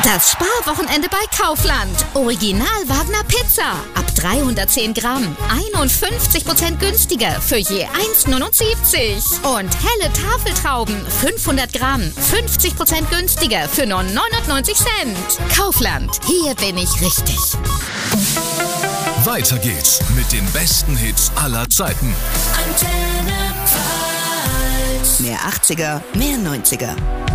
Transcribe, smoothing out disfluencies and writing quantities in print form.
Das Sparwochenende bei Kaufland. Original Wagner Pizza. Ab 310 Gramm. 51% günstiger für je 1,79. Und helle Tafeltrauben. 500 Gramm. 50% günstiger für nur 99 Cent. Kaufland. Hier bin ich richtig. Weiter geht's mit den besten Hits aller Zeiten. Mehr 80er, mehr 90er.